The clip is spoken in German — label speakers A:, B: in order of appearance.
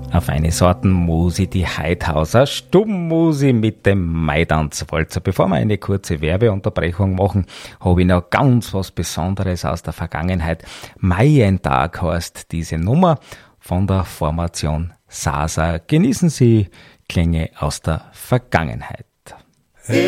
A: Auf eine Sortenmusi, die Heidhauser Stummmusi mit dem Maidanzwalzer. Bevor wir eine kurze Werbeunterbrechung machen, habe ich noch ganz was Besonderes aus der Vergangenheit. Maientag heißt diese Nummer von der Formation Sasa. Genießen Sie Klänge aus der Vergangenheit.